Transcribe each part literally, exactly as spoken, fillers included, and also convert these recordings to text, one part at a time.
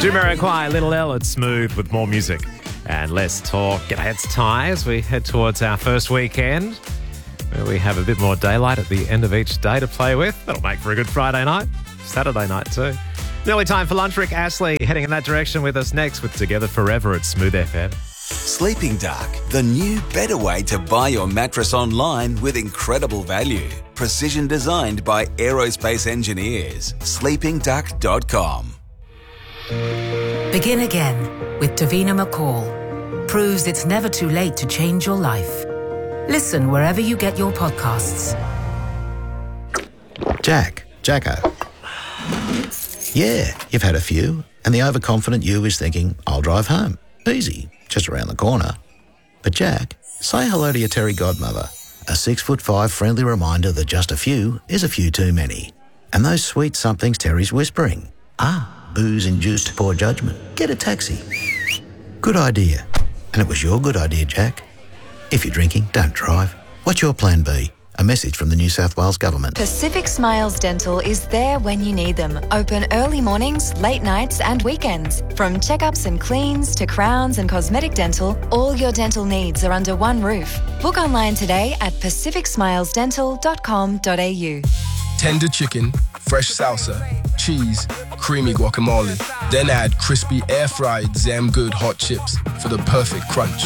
Jamiroquai, Little L, it's Smooth with more music and less talk. G'day, it's Ty as we head towards our first weekend where we have a bit more daylight at the end of each day to play with. That'll make for a good Friday night, Saturday night too. Nearly time for lunch. Rick Ashley heading in that direction with us next with Together Forever at Smooth F M. Sleeping Duck, the new better way to buy your mattress online with incredible value. Precision designed by aerospace engineers. sleeping duck dot com. Begin again with Davina McCall. Proves it's never too late to change your life. Listen wherever you get your podcasts. Jack, Jacko. Yeah, you've had a few, and the overconfident you is thinking, I'll drive home. Easy, just around the corner. But Jack, say hello to your Terry godmother. A six foot five friendly reminder that just a few is a few too many. And those sweet somethings Terry's whispering. Ah, booze-induced poor judgment. Get a taxi. Good idea. And it was your good idea, Jack. If you're drinking, don't drive. What's your plan B? A message from the New South Wales Government. Pacific Smiles Dental is there when you need them. Open early mornings, late nights and weekends. From checkups and cleans to crowns and cosmetic dental, all your dental needs are under one roof. Book online today at pacific smiles dental dot com dot a u. Tender chicken, fresh salsa, cheese, creamy guacamole. Then add crispy air-fried Zam Good hot chips for the perfect crunch.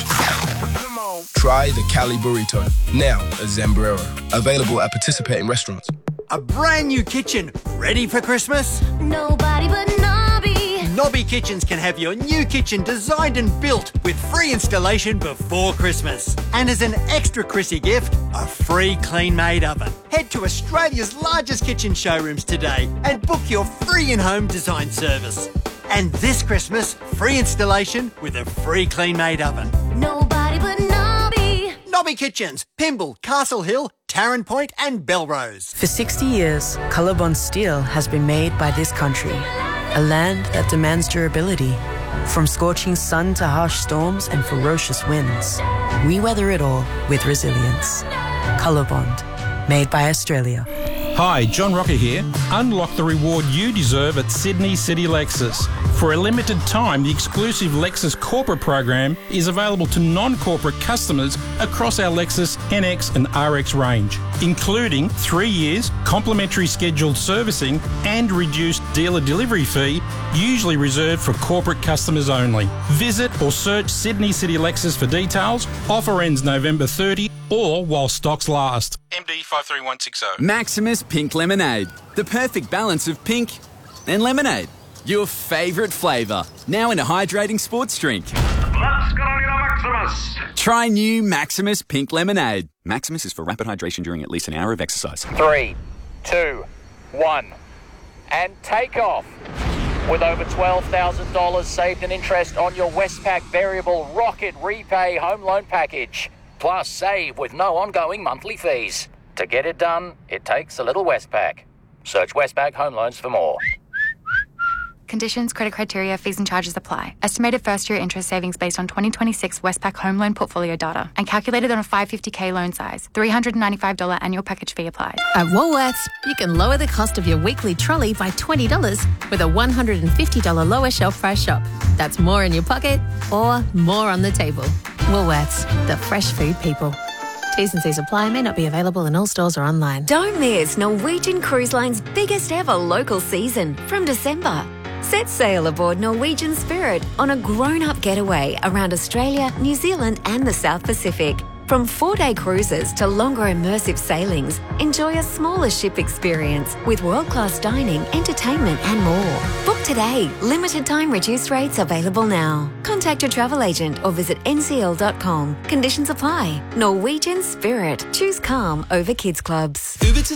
Try the Cali Burrito, now at Zambrero. Available at participating restaurants. A brand new kitchen, ready for Christmas? Nobody but Nobby. Nobby Kitchens can have your new kitchen designed and built with free installation before Christmas. And as an extra Chrissy gift, a free clean-made oven. Head to Australia's largest kitchen showrooms today and book your free in-home design service. And this Christmas, free installation with a free clean-made oven. Nobody but Nobby. Nobby Kitchens, Pymble, Castle Hill, Tarrant Point and Belrose. For sixty years, Colorbond Steel has been made by this country, a land that demands durability. From scorching sun to harsh storms and ferocious winds, we weather it all with resilience. Colorbond, made by Australia. Hi, John Rocker here. Unlock the reward you deserve at Sydney City Lexus. For a limited time, the exclusive Lexus Corporate program is available to non-corporate customers across our Lexus N X and R X range, including three years, complimentary scheduled servicing and reduced dealer delivery fee, usually reserved for corporate customers only. Visit or search Sydney City Lexus for details. Offer ends November thirtieth or while stocks last. M D five three one six zero. Maximus Pink Lemonade. The perfect balance of pink and lemonade. Your favourite flavour. Now in a hydrating sports drink. Let's go to Maximus. Try new Maximus Pink Lemonade. Maximus is for rapid hydration during at least an hour of exercise. Three, two, one, and take off. With over twelve thousand dollars saved in interest on your Westpac Variable Rocket Repay Home Loan Package. Plus, save with no ongoing monthly fees. To get it done, it takes a little Westpac. Search Westpac Home Loans for more. Conditions, credit criteria, fees and charges apply. Estimated first-year interest savings based on twenty twenty-six Westpac home loan portfolio data and calculated on a five hundred fifty thousand loan size. three hundred ninety-five dollars annual package fee applies. At Woolworths, you can lower the cost of your weekly trolley by twenty dollars with a one hundred fifty dollars lower shelf price shop. That's more in your pocket or more on the table. Woolworths, the fresh food people. T's and C's apply, may not be available in all stores or online. Don't miss Norwegian Cruise Line's biggest ever local season from December. Set sail aboard Norwegian Spirit on a grown-up getaway around Australia, New Zealand and the South Pacific. From four-day cruises to longer immersive sailings, enjoy a smaller ship experience with world-class dining, entertainment and more. Book today. Limited time reduced rates available now. Contact your travel agent or visit n c l dot com. Conditions apply. Norwegian Spirit. Choose calm over kids clubs. Uber to